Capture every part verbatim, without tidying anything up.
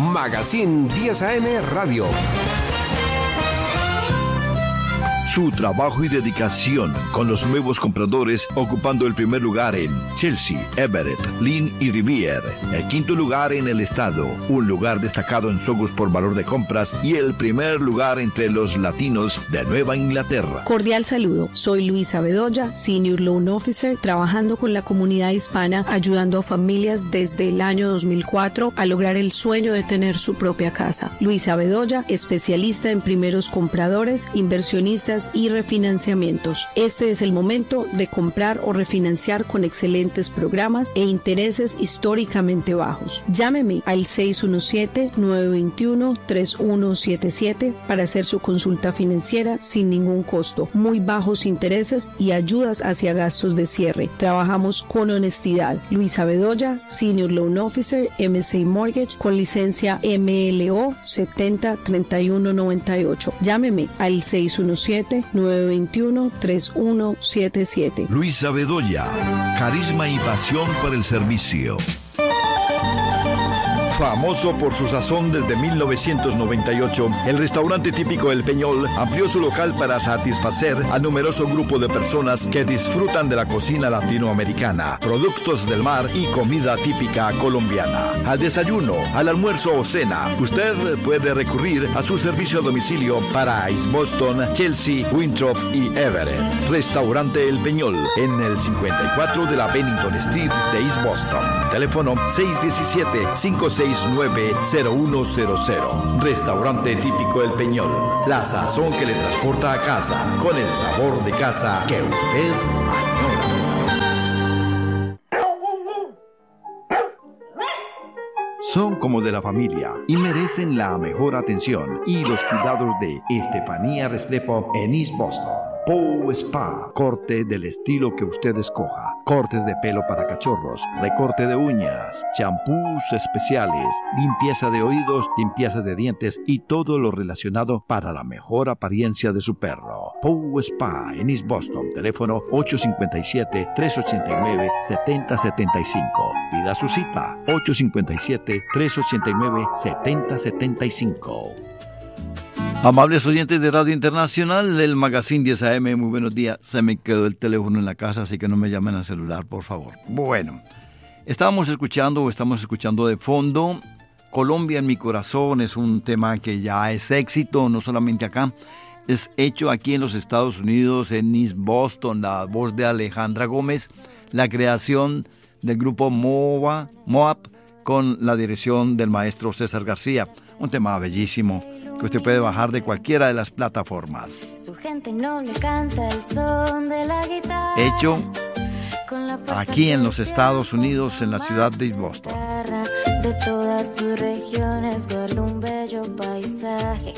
Magazine diez A M Radio. Su trabajo y dedicación con los nuevos compradores ocupando el primer lugar en Chelsea, Everett, Lynn y Rivier. El quinto lugar en el estado, un lugar destacado en Sogos por valor de compras y el primer lugar entre los latinos de Nueva Inglaterra. Cordial saludo, soy Luisa Bedoya, Senior Loan Officer, trabajando con la comunidad hispana, ayudando a familias desde el año dos mil cuatro a lograr el sueño de tener su propia casa. Luisa Bedoya, especialista en primeros compradores, inversionistas y refinanciamientos. Este es el momento de comprar o refinanciar con excelentes programas e intereses históricamente bajos. Llámeme al seis uno siete, nueve dos uno, tres uno siete siete para hacer su consulta financiera sin ningún costo, muy bajos intereses y ayudas hacia gastos de cierre. Trabajamos con honestidad. Luisa Bedoya, Senior Loan Officer, M S A Mortgage, con licencia M L O setenta treinta y uno noventa y ocho. Llámeme al seis uno siete, nueve dos uno, tres uno siete siete. Luisa Bedoya, carisma y pasión por el servicio. Famoso por su sazón desde mil novecientos noventa y ocho, el restaurante típico El Peñol amplió su local para satisfacer al numeroso grupo de personas que disfrutan de la cocina latinoamericana, productos del mar y comida típica colombiana. Al desayuno, al almuerzo o cena, usted puede recurrir a su servicio a domicilio para East Boston, Chelsea, Winthrop y Everett. Restaurante El Peñol, en el cincuenta y cuatro de la Bennington Street de East Boston. Teléfono seis uno siete, cinco seis nueve, cero uno cero cero. Restaurante típico El Peñol. La sazón que le transporta a casa, con el sabor de casa que usted añora. Son como de la familia y merecen la mejor atención y los cuidados de Estefanía Restrepo en East Boston. Pow Spa, corte del estilo que usted escoja, cortes de pelo para cachorros, recorte de uñas, champús especiales, limpieza de oídos, limpieza de dientes y todo lo relacionado para la mejor apariencia de su perro. Pow Spa en East Boston, teléfono ocho cinco siete, tres ocho nueve, siete cero siete cinco. Pida su cita, ocho cinco siete, tres ocho nueve, siete cero siete cinco. Amables oyentes de Radio Internacional del Magazine diez A M, muy buenos días. Se me quedó el teléfono en la casa, así que no me llamen al celular, por favor. Bueno, estábamos escuchando o estamos escuchando de fondo Colombia en mi corazón. Es un tema que ya es éxito, no solamente acá, es hecho aquí en los Estados Unidos, en East Boston, la voz de Alejandra Gómez, la creación del grupo Moa, Moab con la dirección del maestro César García. Un tema bellísimo que usted puede bajar de cualquiera de las plataformas. Su gente no le canta el son de la guitarra. Hecho aquí en los Estados Unidos, en la ciudad de Boston. De todas sus regiones guarda un bello paisaje.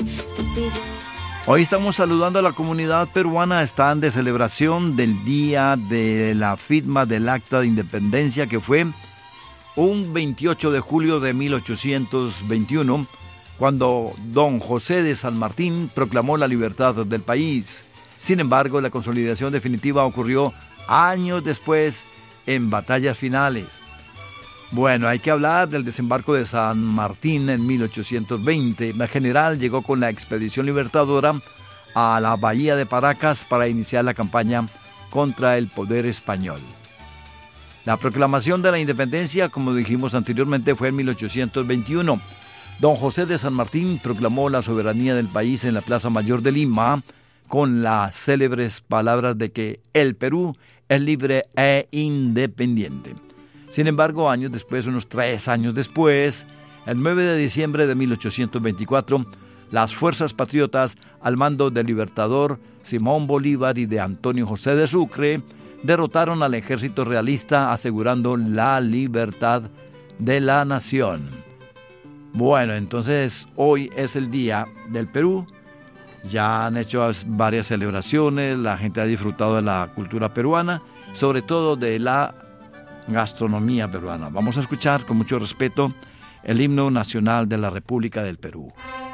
Hoy estamos saludando a la comunidad peruana. Están de celebración del día de la firma del Acta de Independencia, que fue un veintiocho de julio de mil ochocientos veintiuno, cuando don José de San Martín proclamó la libertad del país. Sin embargo, la consolidación definitiva ocurrió años después, en batallas finales. Bueno, hay que hablar del desembarco de San Martín en mil ochocientos veinte. El general llegó con la expedición libertadora a la bahía de Paracas para iniciar la campaña contra el poder español. La proclamación de la independencia, como dijimos anteriormente, fue en mil ochocientos veintiuno. Don José de San Martín proclamó la soberanía del país en la Plaza Mayor de Lima con las célebres palabras de que el Perú es libre e independiente. Sin embargo, años después, unos tres años después, el nueve de diciembre de mil ochocientos veinticuatro, las fuerzas patriotas al mando del libertador Simón Bolívar y de Antonio José de Sucre derrotaron al ejército realista, asegurando la libertad de la nación. Bueno, entonces hoy es el Día del Perú. Ya han hecho varias celebraciones, la gente ha disfrutado de la cultura peruana, sobre todo de la gastronomía peruana. Vamos a escuchar con mucho respeto el himno nacional de la República del Perú.